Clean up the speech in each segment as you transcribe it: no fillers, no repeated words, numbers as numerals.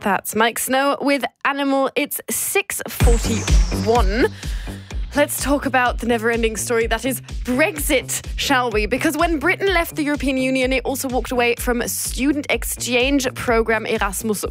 That's Mike Snow with Animal. It's 6:41. Let's talk about the never-ending story that is Brexit, shall we? Because when Britain left the European Union, it also walked away from a student exchange program Erasmus+.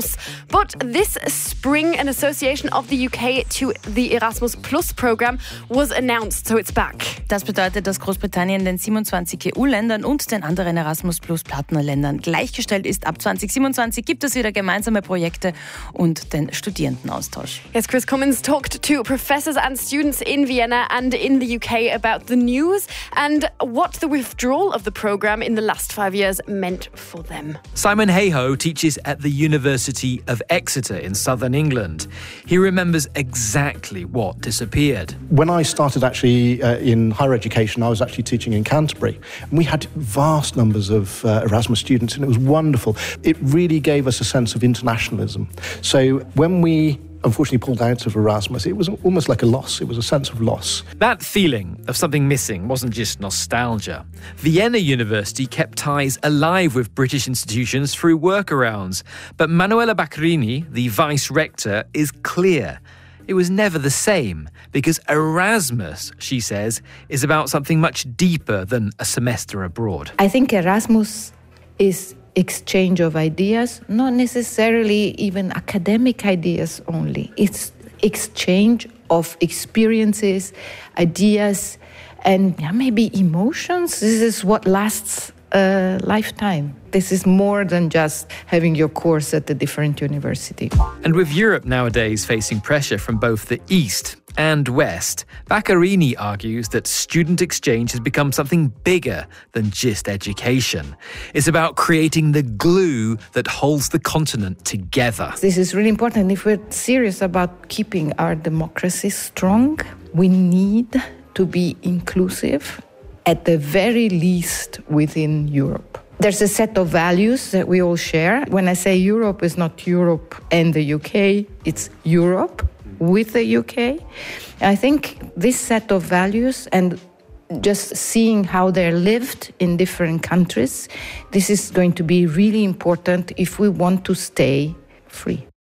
But this spring, an association of the UK to the Erasmus+ program was announced, so it's back. Das bedeutet, dass Großbritannien den 27 EU-Ländern und den anderen Erasmus+-Partnerländern gleichgestellt ist. Ab 2027 gibt es wieder gemeinsame Projekte und den Studierendenaustausch. Yes, Chris Cummins talked to professors and students in Vienna and in the UK about the news and what the withdrawal of the program in the last 5 years meant for them. Simon Hayhoe teaches at the University of Exeter in southern England. He remembers exactly what disappeared. When I started actually in higher education, I was actually teaching in Canterbury. And we had vast numbers of Erasmus students, and it was wonderful. It really gave us a sense of internationalism. So when we unfortunately pulled out of Erasmus, it was almost like a loss. It was a sense of loss. That feeling of something missing wasn't just nostalgia. Vienna University kept ties alive with British institutions through workarounds. But Manuela Baccarini, the vice-rector, is clear. It was never the same, because Erasmus, she says, is about something much deeper than a semester abroad. I think Erasmus is exchange of ideas, not necessarily even academic ideas only. It's exchange of experiences, ideas, and maybe emotions. This is what lasts a lifetime. This is more than just having your course at a different university. And with Europe nowadays facing pressure from both the East and West, Baccarini argues that student exchange has become something bigger than just education. It's about creating the glue that holds the continent together. This is really important. If we're serious about keeping our democracy strong, we need to be inclusive, at the very least within Europe. There's a set of values that we all share. When I say Europe, it's not Europe and the UK, it's Europe with the UK. I think this set of values and just seeing how they're lived in different countries, this is going to be really important if we want to stay free.